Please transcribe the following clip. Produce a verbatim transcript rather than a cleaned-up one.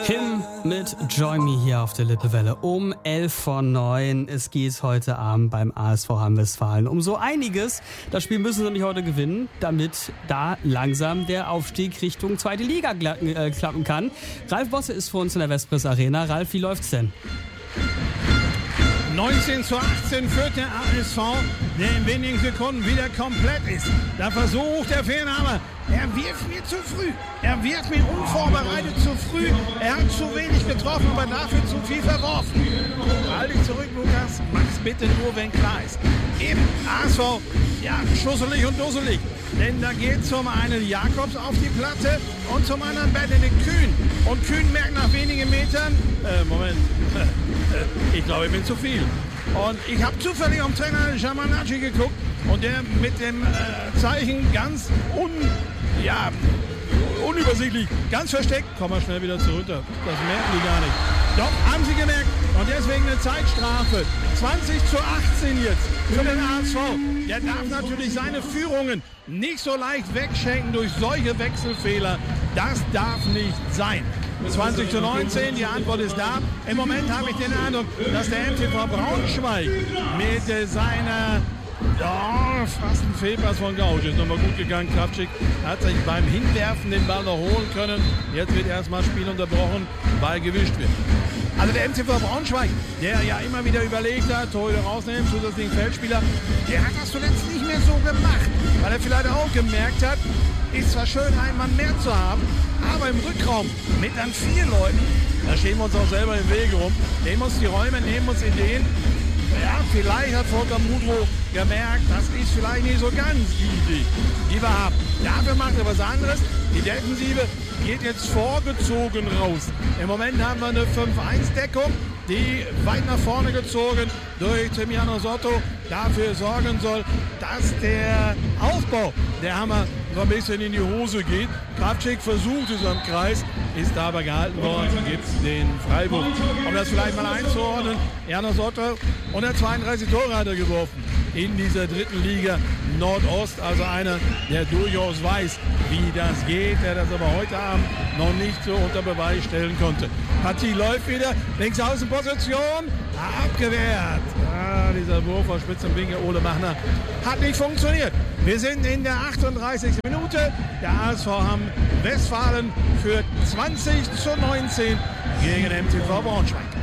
Him mit Join Me hier auf der Lippewelle um elf vor neun. Es geht heute Abend beim A S V Hamm-Westfalen um so einiges. Das Spiel müssen sie nicht heute gewinnen, damit da langsam der Aufstieg Richtung zweite Liga gla- äh, klappen kann. Ralf Bosse ist für uns in der Westpress Arena. Ralf, wie läuft's denn? neunzehn zu achtzehn führt der A S V, der in wenigen Sekunden wieder komplett ist. Da versucht der Fehlnahme. Er wirft mir zu früh. Er wirft mir unvorbereitet zu früh. Er hat zu wenig getroffen, aber dafür zu viel verworfen. Halt dich zurück, Lukas. Mach's bitte nur, wenn klar ist. Eben, A S V, ja, schusselig und dusselig. Denn da geht zum einen Jakobs auf die Platte und zum anderen Benedikt Kühn. Und Kühn merkt nach wenigen Metern, äh, Moment, ich glaube, ich bin zu viel. Und ich habe zufällig am Trainer Jamanacci geguckt und der mit dem äh, Zeichen ganz un, ja, unübersichtlich, ganz versteckt, komm mal schnell wieder zurück, das merken die gar nicht. Doch, haben sie gemerkt und deswegen eine Zeitstrafe. zwanzig zu achtzehn jetzt für den A S V. Der darf natürlich seine Führungen nicht so leicht wegschenken durch solche Wechselfehler. Das darf nicht sein. zwanzig zu neunzehn, die Antwort ist da. Im Moment habe ich den Eindruck, dass der M T V Braunschweig mit äh, seiner oh, fast ein Fehlpass von Gausch ist nochmal gut gegangen. Kravcik hat sich beim Hinwerfen den Ball noch holen können. Jetzt wird erstmal Spiel unterbrochen, weil gewischt wird. Also der M T V Braunschweig, der ja immer wieder überlegt hat, Torhüter rausnehmen, zusätzlichen Feldspieler, der hat das zuletzt nicht mehr so gemacht, weil er vielleicht auch gemerkt hat, ist zwar schön, einen Mann mehr zu haben, aber im Rückraum mit dann vier Leuten, da stehen wir uns auch selber im Wege rum, nehmen uns die Räume, nehmen uns Ideen. Ja, vielleicht hat Volker Mudro gemerkt, das ist vielleicht nicht so ganz die Idee, die wir haben. Dafür macht er was anderes. Die Defensive geht jetzt vorgezogen raus. Im Moment haben wir eine fünf eins Deckung, die weit nach vorne gezogen durch Timiano Sotto dafür sorgen soll, dass der Aufbau der Hammer so ein bisschen in die Hose geht. Kravcik versucht es am Kreis, ist aber gehalten worden, gibt den Freiburg. Um das vielleicht mal einzuordnen, Jano Sotto hundertzweiunddreißig Tore hat er geworfen in dieser dritten Liga Nordost. Also einer, der durchaus weiß, wie das geht, der das aber heute Abend noch nicht so unter Beweis stellen konnte. Partie läuft wieder, Linksaußenposition, abgewehrt. Ah, dieser Wurf aus spitzem Winkel, Ole Machner, hat nicht funktioniert. Wir sind in der achtunddreißigsten Minute. Der A S V Hamm-Westfalen führt zwanzig zu neunzehn gegen M T V Braunschweig.